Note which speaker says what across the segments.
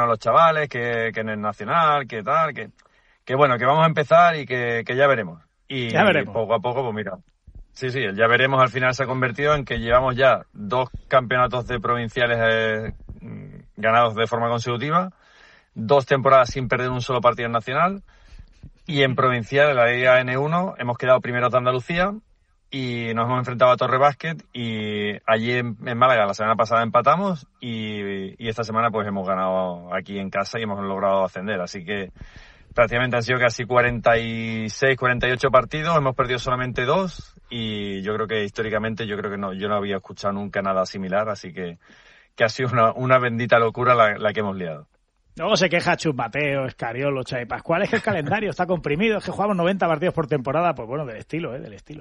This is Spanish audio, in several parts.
Speaker 1: los chavales, que en el Nacional, que tal, que bueno, que vamos a empezar y que ya veremos. Y
Speaker 2: ya veremos.
Speaker 1: Poco a poco, pues mira, sí, el ya veremos al final se ha convertido en que llevamos ya 2 campeonatos de provinciales ganados de forma consecutiva, 2 temporadas sin perder un solo partido nacional, y en provincial, en la Liga N1, hemos quedado primeros de Andalucía y nos hemos enfrentado a Torre Básquet, y allí en Málaga la semana pasada empatamos y esta semana pues hemos ganado aquí en casa y hemos logrado ascender, así que prácticamente han sido casi 46, 48 partidos, hemos perdido solamente 2 y yo creo que históricamente yo no había escuchado nunca nada similar, así que ha sido una bendita locura la que hemos liado.
Speaker 2: Luego se queja Chus Mateo, Escariolo, Xavi Pascual, es que el calendario está comprimido, es que jugamos 90 partidos por temporada, pues bueno, del estilo.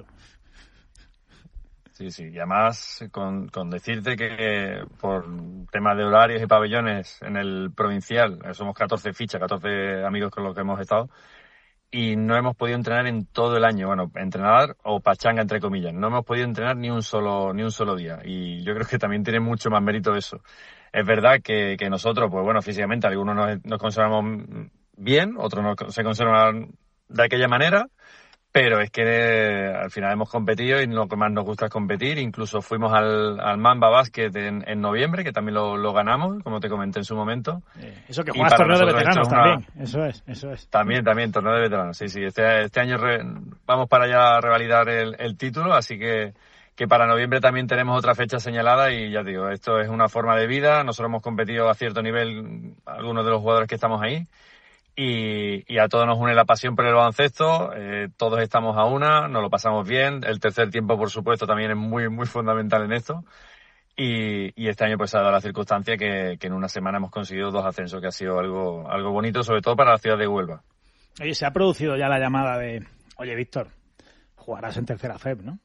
Speaker 1: Sí, y además con decirte que por temas de horarios y pabellones en el provincial, somos 14 fichas, 14 amigos con los que hemos estado, y no hemos podido entrenar en todo el año, bueno, entrenar o pachanga entre comillas, no hemos podido entrenar ni un solo día, y yo creo que también tiene mucho más mérito eso. Es verdad que nosotros, pues bueno, físicamente algunos nos conservamos bien, otros no se conservan de aquella manera, pero es que al final hemos competido y lo que más nos gusta es competir. Incluso fuimos al Mamba Basket en noviembre, que también lo ganamos, como te comenté en su momento.
Speaker 2: Eso que juegas torneo de veteranos también, eso es.
Speaker 1: También, torneo de veteranos, sí. Este año vamos para allá a revalidar el título, así que para noviembre también tenemos otra fecha señalada y ya digo, esto es una forma de vida. Nosotros hemos competido a cierto nivel, algunos de los jugadores que estamos ahí, y a todos nos une la pasión por el baloncesto, todos estamos a una, nos lo pasamos bien. El tercer tiempo, por supuesto, también es muy, muy fundamental en esto. Y este año pues ha dado la circunstancia que en una semana hemos conseguido 2 ascensos, que ha sido algo bonito, sobre todo para la ciudad de Huelva.
Speaker 2: Oye, se ha producido ya la llamada de, oye, Víctor, jugarás en tercera FEB, ¿no?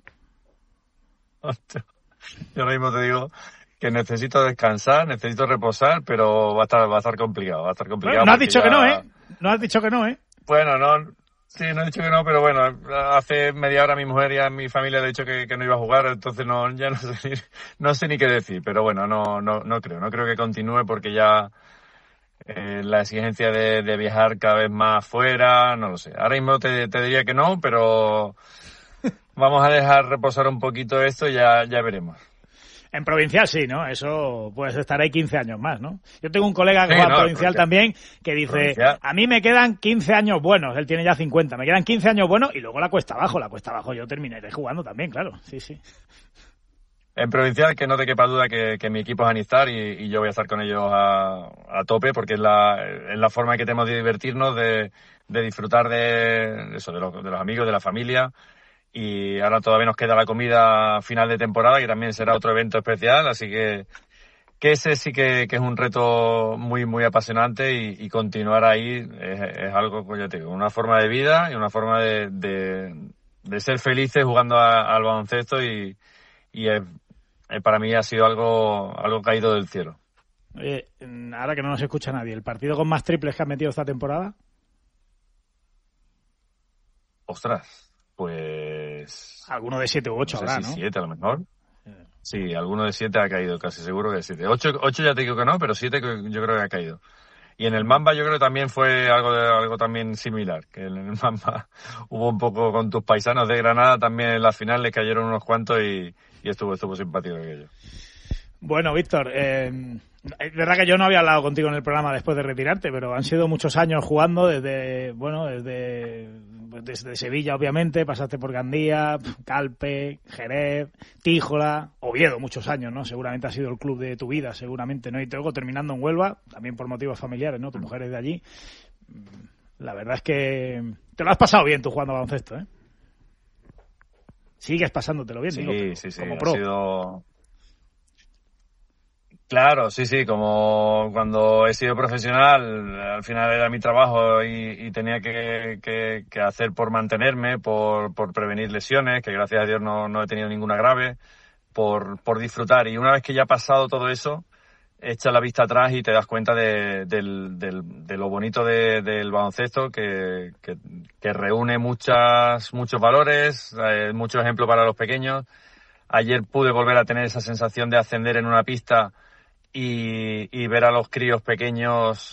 Speaker 1: Yo ahora mismo te digo que necesito descansar, necesito reposar, pero va a estar complicado.
Speaker 2: Bueno, no has dicho que no, ¿eh? No has dicho que no, ¿eh?
Speaker 1: Bueno, no he dicho que no, pero bueno, hace media hora mi mujer y a mi familia le he dicho que no iba a jugar, entonces ya no sé ni qué decir, pero bueno, no creo que continúe, porque ya la exigencia de viajar cada vez más fuera, no lo sé. Ahora mismo te diría que no, pero vamos a dejar reposar un poquito esto y ya veremos.
Speaker 2: En provincial sí, ¿no? Eso puedes estar ahí 15 años más, ¿no? Yo tengo un colega que juega en provincial también, que dice, a mí me quedan 15 años buenos, él tiene ya 50, me quedan 15 años buenos y luego la cuesta abajo yo terminaré jugando también, claro, sí.
Speaker 1: En provincial, que no te quepa duda que mi equipo es Anistar y yo voy a estar con ellos a tope, porque es la forma que tenemos de divertirnos, de disfrutar de los amigos, de la familia. Y ahora todavía nos queda la comida final de temporada, que también será otro evento especial, así que ese sí que es un reto muy, muy apasionante, y continuar ahí es algo, pues ya te digo, una forma de vida y una forma de ser felices jugando al baloncesto, y para mí ha sido algo caído del cielo.
Speaker 2: Oye, ahora que no nos escucha nadie, ¿el partido con más triples que has metido esta temporada?
Speaker 1: Ostras. Pues...
Speaker 2: alguno de 7 u 8 habrá, ¿no?
Speaker 1: 7 a lo mejor. Sí, alguno de 7 ha caído, casi seguro que 7. 8 ya te digo que no, pero 7 yo creo que ha caído. Y en el Mamba yo creo que también fue algo también similar, que en el Mamba hubo un poco con tus paisanos de Granada también en la final, les cayeron unos cuantos y estuvo simpático aquello. Bueno,
Speaker 2: Víctor, es verdad que yo no había hablado contigo en el programa después de retirarte, pero han sido muchos años jugando desde Sevilla, obviamente, pasaste por Gandía, Calpe, Jerez, Tíjola, Oviedo, muchos años, ¿no? Seguramente ha sido el club de tu vida, seguramente, ¿no? Y luego terminando en Huelva, también por motivos familiares, ¿no? Tu mujer es de allí. La verdad es que te lo has pasado bien tú jugando a baloncesto, ¿eh? Sigues pasándotelo bien, digo, como pro.
Speaker 1: Ha sido... Claro, sí, como cuando he sido profesional, al final era mi trabajo y tenía que hacer por mantenerme, por prevenir lesiones, que gracias a Dios no he tenido ninguna grave, por disfrutar. Y una vez que ya ha pasado todo eso, echas la vista atrás y te das cuenta de lo bonito del baloncesto, que reúne muchos valores, muchos ejemplos para los pequeños. Ayer pude volver a tener esa sensación de ascender en una pista y ver a los críos pequeños